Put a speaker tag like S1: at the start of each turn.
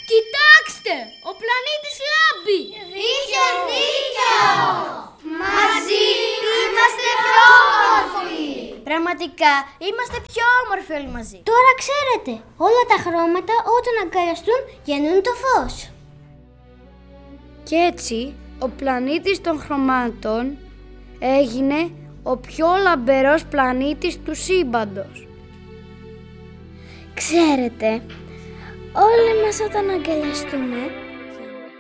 S1: Κοιτάξτε! Ο πλανήτης λάμπει!
S2: Δίκιο! Μαζί είμαστε πιο όμορφοι!
S3: Πραγματικά, είμαστε πιο όμορφοι όλοι μαζί. Τώρα ξέρετε, όλα τα χρώματα όταν αγκαλιαστούν γεννούν το φως.
S4: Κι έτσι, ο πλανήτης των χρωμάτων έγινε ο πιο λαμπερός πλανήτης του σύμπαντος.
S3: Ξέρετε, όλοι μας όταν αγκαλιαστούμε